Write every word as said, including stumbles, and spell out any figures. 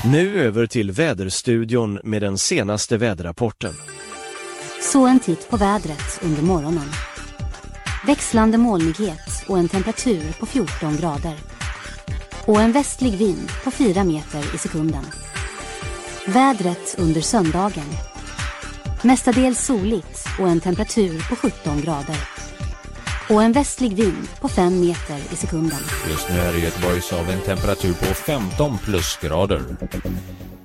Nu över till väderstudion med den senaste väderrapporten. Så en titt på vädret under morgonen. Växlande molnighet och en temperatur på fjorton grader. Och en västlig vind på fyra meter i sekunden. Vädret under söndagen. Mestadels soligt och en temperatur på sjutton grader. Och en västlig vind på fem meter i sekunden. Just nu är det Göteborgs av en temperatur på femton plusgrader.